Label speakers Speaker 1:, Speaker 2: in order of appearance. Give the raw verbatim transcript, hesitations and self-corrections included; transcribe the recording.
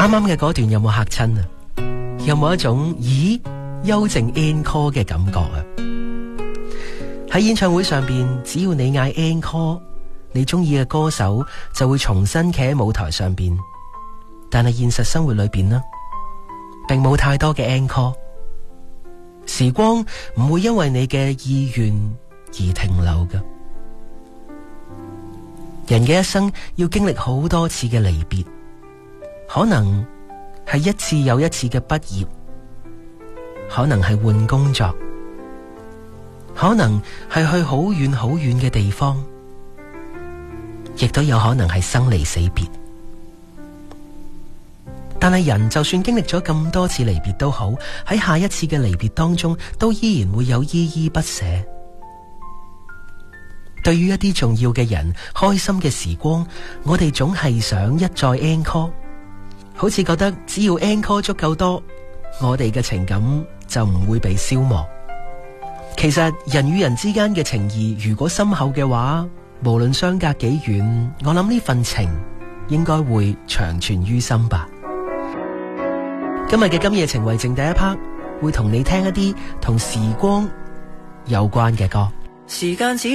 Speaker 1: 啱啱嘅嗰段有冇嚇親啊？有冇一種咦幽靜 encore 嘅感覺啊？喺演唱會上邊，只要你嗌 encore， 你中意嘅歌手就會重新企喺舞台上邊。但係現實生活裏邊呢，並冇太多嘅 encore。時光唔會因為你嘅意願而停留㗎。人嘅一生要經歷好多次嘅離別，可能係一次又一次嘅畢業，可能係換工作，可能係去好遠好遠嘅地方，亦都有可能係生離死別。但係人就算經歷咗咁多次離別都好，喺下一次嘅離別當中，都依然會有依依不捨。對於一啲重要嘅人，開心嘅時光，我哋總係想一再 encore， 好似覺得只要 encore 足夠多，我哋嘅情感就唔會被消磨。其實人與人之間嘅情誼如果深厚嘅話，無論相隔幾遠，我諗呢份情應該會長存於心吧。今日嘅今夜情為證第一 part 會同你聽一啲同時光有關嘅歌。
Speaker 2: 時間只